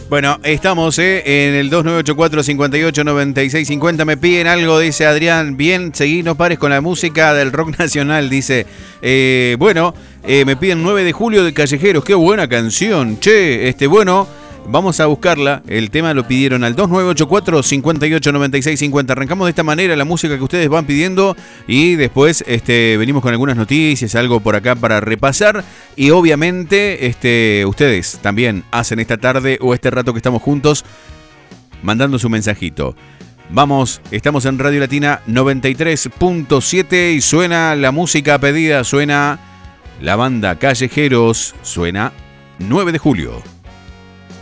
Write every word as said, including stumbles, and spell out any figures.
Bueno, estamos eh, en el dos nueve ocho cuatro, cinco ocho, nueve seis cinco cero. Me piden algo, dice Adrián. Bien, seguí, no pares con la música del rock nacional, dice. Eh, bueno, eh, me piden nueve de julio de Callejeros. Qué buena canción, che. Este, bueno, vamos a buscarla. El tema lo pidieron al dos nueve ocho cuatro, cinco ocho, nueve seis cinco cero. Arrancamos de esta manera la música que ustedes van pidiendo y después este, venimos con algunas noticias, algo por acá para repasar. Y obviamente este, ustedes también hacen esta tarde o este rato que estamos juntos mandando su mensajito. Vamos, estamos en Radio Latina noventa y tres punto siete y suena la música pedida, suena la banda Callejeros, suena nueve de julio.